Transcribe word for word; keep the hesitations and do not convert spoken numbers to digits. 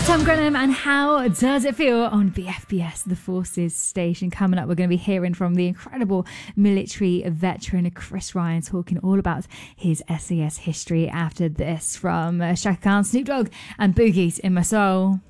Tom Grenham and How Does It Feel on B F B S, the Forces station. Coming up, we're going to be hearing from the incredible military veteran Chris Ryan talking all about his S E S history after this from uh, Chaka Khan, Snoop Dogg and Boogie's In My Soul.